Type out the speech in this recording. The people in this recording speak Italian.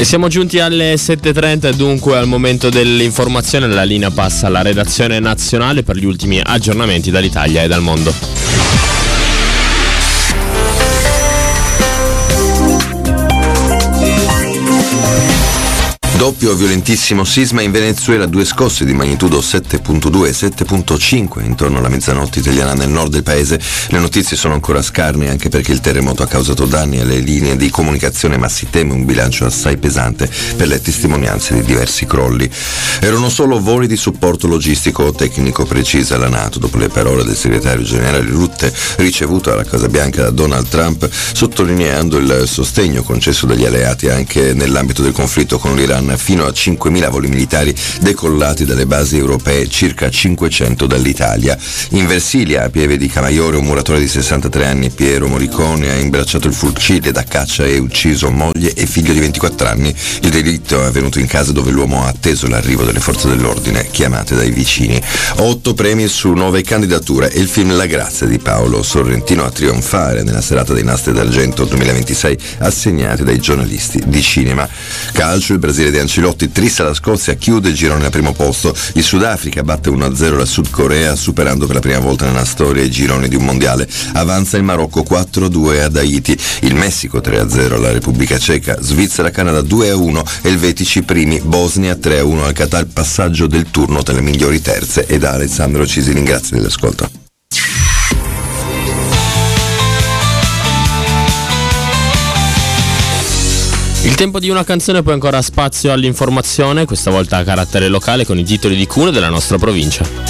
E siamo giunti alle 7.30 e dunque al momento dell'informazione la linea passa alla redazione nazionale per gli ultimi aggiornamenti dall'Italia e dal mondo. Doppio violentissimo sisma in Venezuela, 2 scosse di magnitudo 7.2 e 7.5 intorno alla mezzanotte italiana nel nord del paese. Le notizie sono ancora scarne anche perché il terremoto ha causato danni alle linee di comunicazione, ma si teme un bilancio assai pesante per le testimonianze di diversi crolli. Erano solo voli di supporto logistico o tecnico, precisa la NATO dopo le parole del segretario generale Rutte ricevuto alla Casa Bianca da Donald Trump, sottolineando il sostegno concesso dagli alleati anche nell'ambito del conflitto con l'Iran. Fino a 5.000 voli militari decollati dalle basi europee, circa 500 dall'Italia. In Versilia, a Pieve di Camaiore, un muratore di 63 anni, Piero Morricone, ha imbracciato il fucile da caccia e ucciso moglie e figlio di 24 anni. Il delitto è avvenuto in casa dove l'uomo ha atteso l'arrivo delle forze dell'ordine chiamate dai vicini. 8 premi su 9 candidature e il film La Grazia di Paolo Sorrentino a trionfare nella serata dei Nastri d'Argento 2026 assegnati dai giornalisti di cinema. Calcio, il Brasile di Ancelotti trissa la Scozia, chiude il girone al primo posto. Il Sudafrica batte 1-0 la Sud Corea, superando per la prima volta nella storia i gironi di un mondiale. Avanza il Marocco 4-2 ad Haiti, il Messico 3-0 alla Repubblica Ceca, Svizzera-Canada 2-1 e elvetici primi, Bosnia 3-1 al Qatar. Passaggio del turno tra le migliori terze. E da Alessandro Cisilin, grazie dell'ascolto. Il tempo di una canzone, poi ancora spazio all'informazione, questa volta a carattere locale con i titoli di cune della nostra provincia.